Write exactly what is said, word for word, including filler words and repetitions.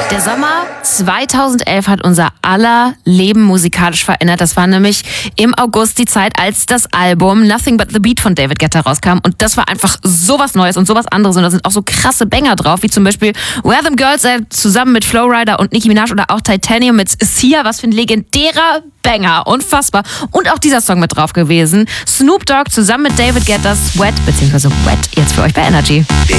Der Sommer zweitausendelf hat unser aller Leben musikalisch verändert. Das war nämlich im August die Zeit, als das Album Nothing But The Beat von David Guetta rauskam. Und das war einfach sowas Neues und sowas anderes. Und da sind auch so krasse Banger drauf, wie zum Beispiel Where Them Girls At zusammen mit Flowrider und Nicki Minaj oder auch Titanium mit Sia. Was für ein legendärer Banger. Unfassbar. Und auch dieser Song mit drauf gewesen. Snoop Dogg zusammen mit David Guetta, Sweat, beziehungsweise Wet, jetzt für euch bei Energy.